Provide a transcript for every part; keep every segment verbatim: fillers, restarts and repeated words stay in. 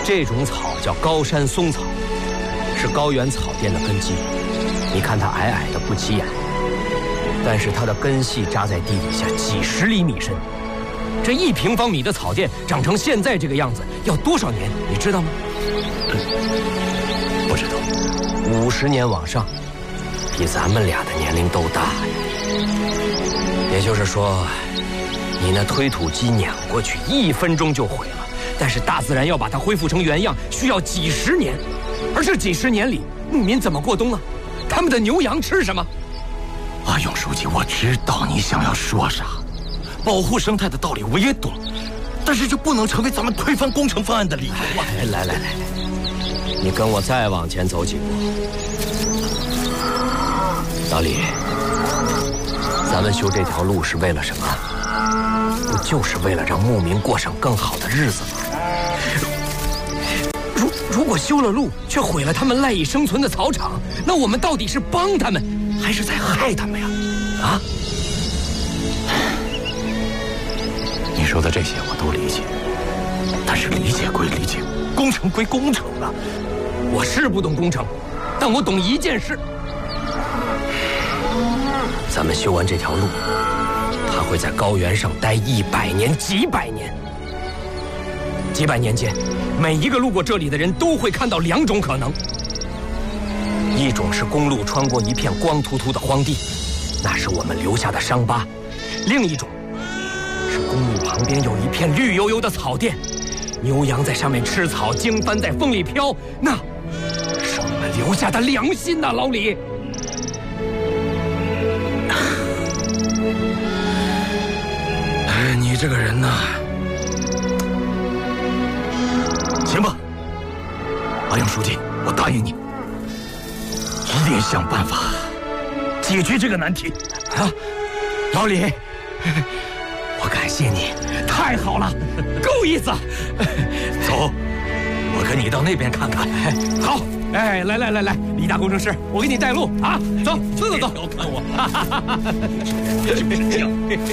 这种草叫高山松草，是高原草甸的根基。你看它矮矮的不起眼，但是它的根系扎在地底下几十厘米深。这一平方米的草甸长成现在这个样子，要多少年？你知道吗？ 不知道。 五十年往上，比咱们俩的年龄都大呀。也就是说，你那推土机碾过去，一分钟就毁了。但是大自然要把它恢复成原样，需要几十年。而这几十年里，牧民怎么过冬啊？他们的牛羊吃什么？ 阿勇书记，我知道你想要说啥，保护生态的道理我也懂，但是这不能成为咱们推翻工程方案的理由啊！ 来来来，你跟我再往前走几步。老李，咱们修这条路是为了什么？不就是为了让牧民过上更好的日子吗？如如果修了路，却毁了他们赖以生存的草场，那我们到底是帮他们，还是在害他们呀？啊？ 你说的这些我都理解，但是理解归理解，工程归工程啊。 我是不懂工程，但我懂一件事。咱们修完这条路，它会在高原上待一百年、几百年。几百年间，每一个路过这里的人都会看到两种可能：一种是公路穿过一片光秃秃的荒地，那是我们留下的伤疤；另一种是公路旁边有一片绿油油的草甸，牛羊在上面吃草，经幡在风里飘，那是我们留下的良心呐，老李。 哎，你这个人呐，行吧，阿勇书记，我答应你，一定想办法解决这个难题。 啊，老李，我感谢你，太好了，够意思。 走，我跟你到那边看看。 好，哎，来来来来，李大工程师，我给你带路啊！走，走走走， 别看我，就是这样。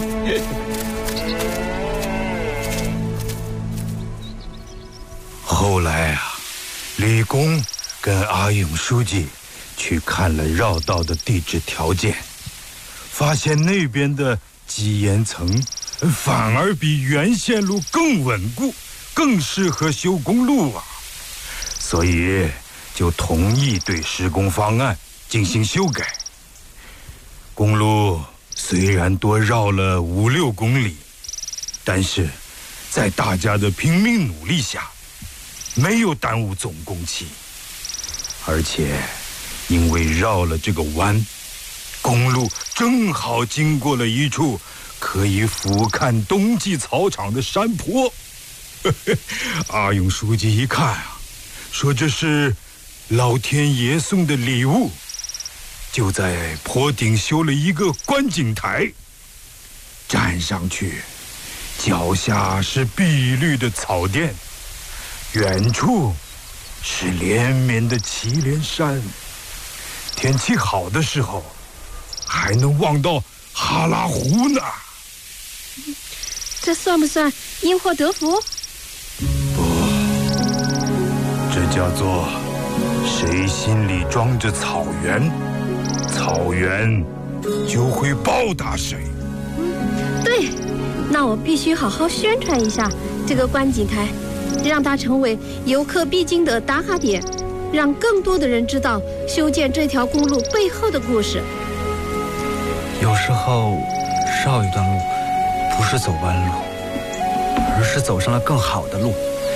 后来啊，李工跟阿勇书记去看了绕道的地质条件，发现那边的基岩层反而比原线路更稳固，更适合修公路啊，所以就同意对施工方案进行修改。公路虽然多绕了五六公里，但是在大家的拼命努力下，没有耽误总工期，而且因为绕了这个弯，公路正好经过了一处可以俯瞰冬季草场的山坡。阿勇书记一看啊，说这是老天爷送的礼物，就在坡顶修了一个观景台，站上去，脚下是碧绿的草甸，远处是连绵的祁连山，天气好的时候还能望到哈拉湖呢。 这算不算因祸得福？ 不，这叫做谁心里装着草原，草原就会报答谁。 嗯，对，那我必须好好宣传一下这个观景台，让它成为游客必经的打卡点，让更多的人知道修建这条公路背后的故事。 有时候绕一段路不是走弯路，而是走上了更好的路。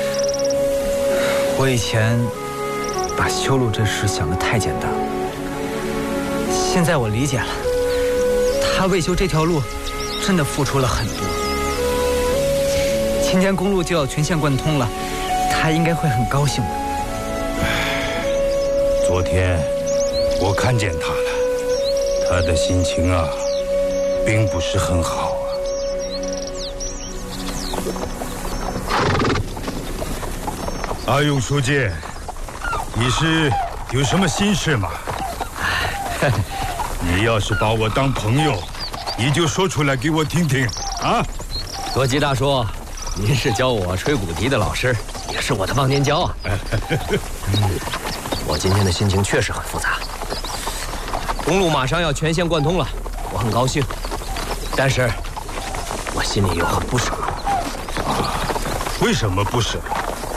我以前把修路这事想得太简单了，现在我理解了，他为修这条路真的付出了很多。今天公路就要全线贯通了，他应该会很高兴的。 昨天我看见他了，他的心情啊并不是很好啊。阿勇书记，你是有什么心事吗？你要是把我当朋友，你就说出来给我听听啊。 多吉大叔，您是教我吹骨笛的老师， 也是我的忘年交啊。嗯，我今天的心情确实很复杂。公路马上要全线贯通了，我很高兴，但是我心里又很不舍。 为什么不舍？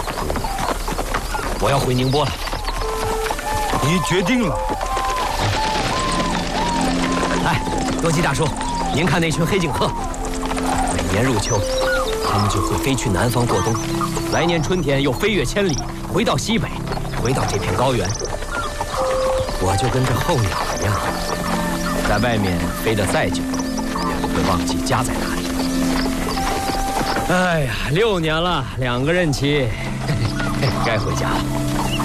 我要回宁波了。 你决定了？ 哎，多吉大叔，您看那群黑颈鹤，每年入秋，它们就会飞去南方过冬，来年春天又飞越千里，回到西北，回到这片高原。我就跟这候鸟一样，在外面飞得再久，也不会忘记家在哪里。哎呀，六年了，两个任期，该回家了。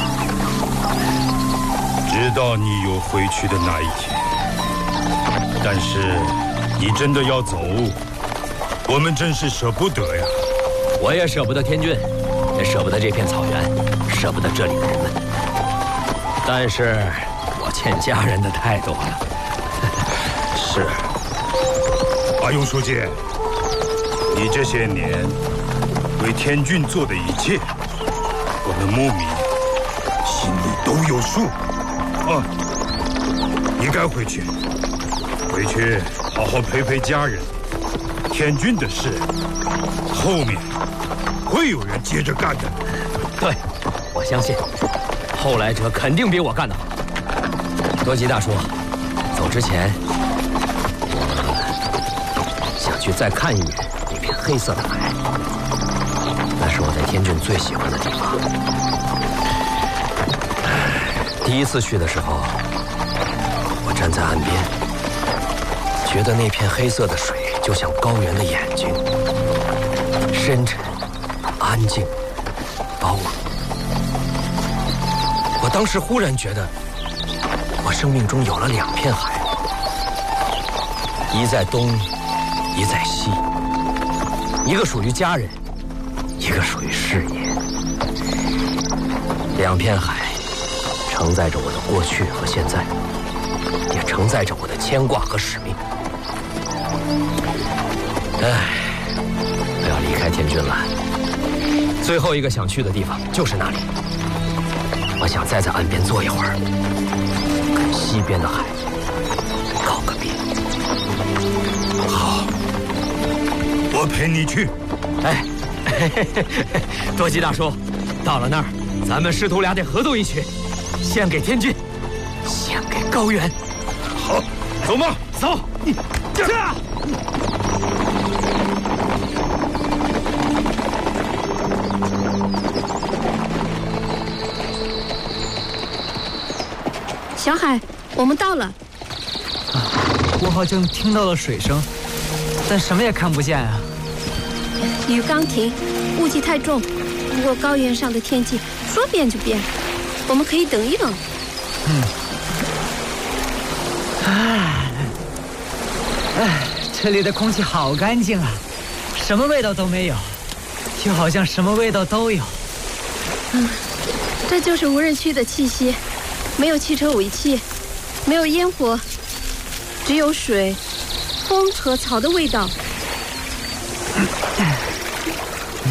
知道你有回去的那一天，但是你真的要走，我们真是舍不得呀。 我也舍不得天峻，也舍不得这片草原，舍不得这里的人们。但是我欠家人的太多了。 是，阿勇书记，你这些年为天峻做的一切，我们牧民心里都有数。啊，你该回去，回去好好陪陪家人。天峻的事，后面会有人接着干的。 对，我相信，后来者肯定比我干得好。多吉大叔，走之前，我想去再看一眼那片黑色的海，那是我在天峻最喜欢的地方。第一次去的时候，我站在岸边，觉得那片黑色的水就像高原的眼睛，深沉、安静、高冷。我当时忽然觉得，我生命中有了两片海，一在东，一在西，一个属于家人，一个属于事业。两片海承载着我的过去和现在，也承载着我的牵挂和使命。唉，我要离开天峻了。最后一个想去的地方就是那里。我想再在岸边坐一会儿，跟西边的海告个别。 好，我陪你去。 哎，嘿嘿嘿，多吉大叔，到了那儿，咱们师徒俩得合奏一曲。献给天峻，献给高原。 好，走吧， 走。这。 小海，我们到了。 啊，我好像听到了水声，但什么也看不见啊。 雨刚停，雾气太重，不过高原上的天气说变就变。我们可以等一等。 嗯。哎，哎，这里的空气好干净啊，什么味道都没有，就好像什么味道都有。 嗯，这就是无人区的气息，没有汽车尾气，没有烟火，只有水、风和草的味道。 嗯嗯、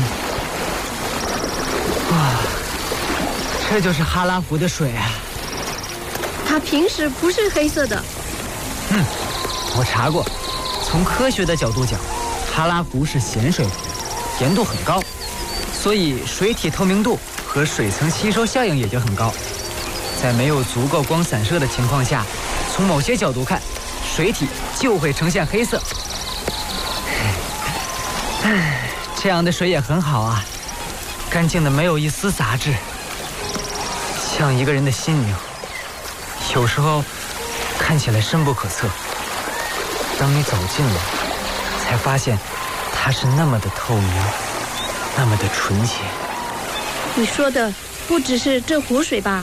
哇！这就是哈拉湖的水啊！ 它平时不是黑色的。 嗯，我查过，从科学的角度讲，哈拉湖是咸水湖，盐度很高，所以水体透明度和水层吸收效应也就很高。在没有足够光散射的情况下，从某些角度看，水体就会呈现黑色。唉，这样的水也很好啊，干净的没有一丝杂质。像一个人的心灵，有时候看起来深不可测，当你走近了，才发现它是那么的透明，那么的纯洁。 你说的不只是这湖水吧？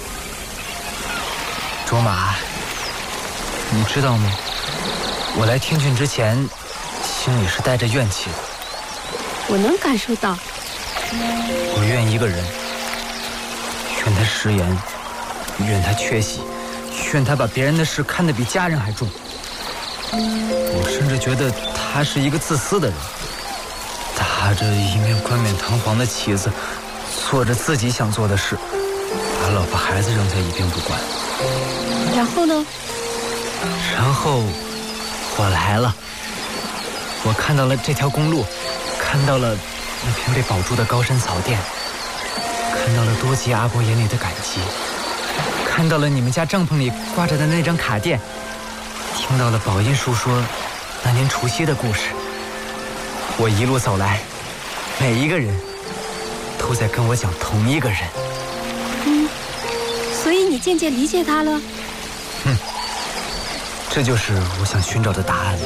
卓玛，你知道吗？我来天峻之前，心里是带着怨气的。 我能感受到。 我怨一个人，怨他食言，怨他缺席，怨他把别人的事看得比家人还重。我甚至觉得他是一个自私的人，打着一面冠冕堂皇的旗子， 做着自己想做的事，把老婆孩子扔在一边不管。 然后呢？ 然后我来了，我看到了这条公路，看到了那片被保住的高山草甸，看到了多吉阿伯眼里的感激，看到了你们家帐篷里挂着的那张卡垫，听到了宝音叔说那年除夕的故事。我一路走来，每一个人都在跟我讲同一个人。 嗯，所以你渐渐理解他了。 嗯，这就是我想寻找的答案了。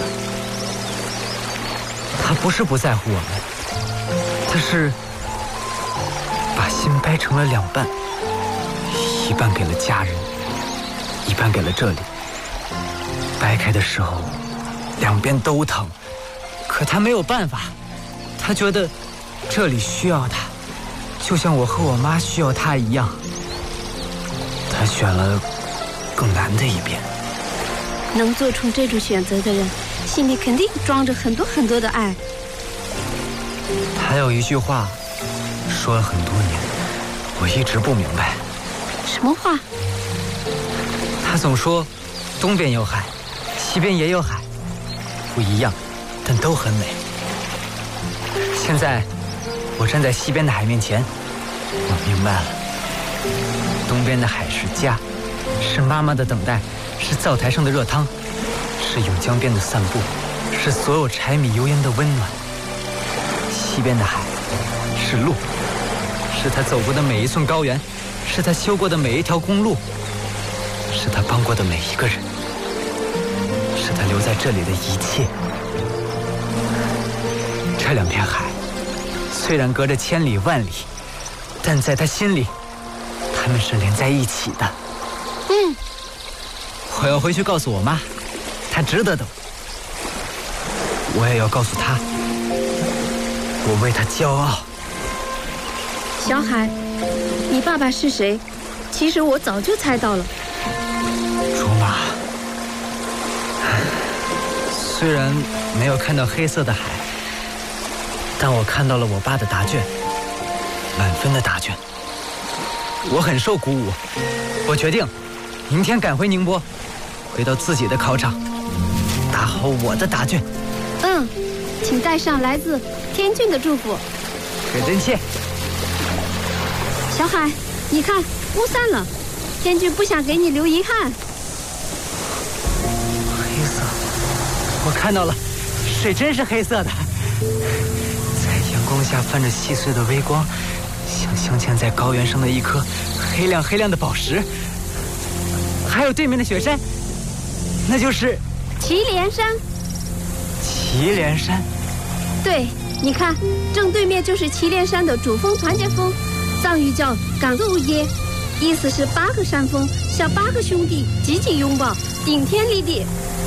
他不是不在乎我们，他是把心掰成了两半，一半给了家人，一半给了这里。掰开的时候，两边都疼，可他没有办法，他觉得这里需要他，就像我和我妈需要他一样。他选了更难的一边。 能做出这种选择的人，心里肯定装着很多很多的爱。 他有一句话说了很多年，我一直不明白。 什么话？ 他总说东边有海，西边也有海，不一样，但都很美。现在我站在西边的海面前，我明白了，东边的海是家，是妈妈的等待，是灶台上的热汤，是甬江边的散步，是所有柴米油盐的温暖。西边的海是路，是他走过的每一寸高原，是他修过的每一条公路，是他帮过的每一个人，是他留在这里的一切。这两片海虽然隔着千里万里，但在他心里，他们是连在一起的。 嗯， 我要回去告诉我妈，她值得的。我也要告诉她，我为她骄傲。 小海，你爸爸是谁？其实我早就猜到了。 竹马，虽然没有看到黑色的海，但我看到了我爸的答卷，满分的答卷。我很受鼓舞，我决定明天赶回宁波，回到自己的考场，打好我的答卷。 嗯，请带上来自天俊的祝福。 可真切。 小海，你看雾散了，天俊不想给你留遗憾。 黑色，我看到了，水真是黑色的，在阳光下泛着细碎的微光，像镶嵌在高原上的一颗黑亮黑亮的宝石。还有对面的雪山，那就是祁连山。 祁连山。 对，你看，正对面就是祁连山的主峰团结峰，藏语叫港豆耶，意思是八个山峰像八个兄弟紧紧拥抱，顶天立地。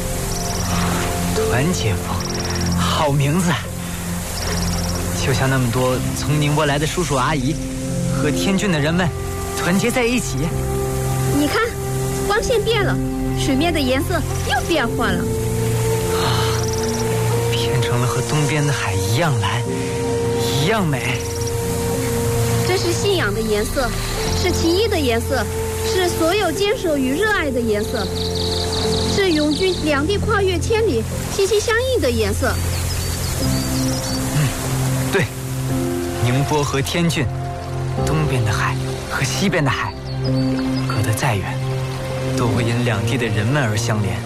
团结峰，好名字，就像那么多从宁波来的叔叔阿姨和天峻的人们团结在一起。 你看，光线变了，水面的颜色又变化了， 啊，变成了和东边的海一样蓝，一样美。 这是信仰的颜色，是情谊的颜色，是所有坚守与热爱的颜色，是永军两地跨越千里息息相印的颜色。 嗯，对，宁波和天峻，东边的海和西边的海，隔得再远，都会因两地的人们而相连。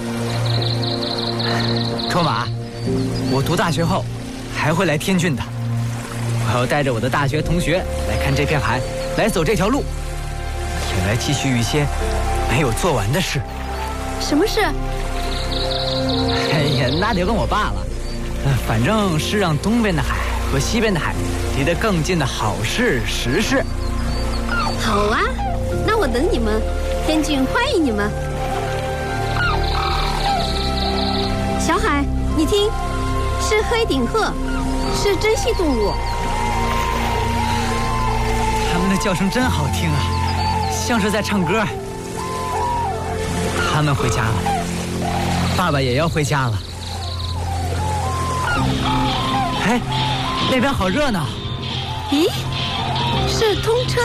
卓玛，我读大学后还会来天峻的，我要带着我的大学同学来看这片海，来走这条路，也来继续一些没有做完的事。 什么事？ 哎呀，那得问我爸了。反正是让东边的海和西边的海离得更近的好事实事。 好啊，那我等你们，天峻欢迎你们。小海，你听，是黑顶鹤，是珍稀动物。 它们的叫声真好听啊，像是在唱歌。他们回家了，爸爸也要回家了。哎，那边好热闹。 咦， 是通车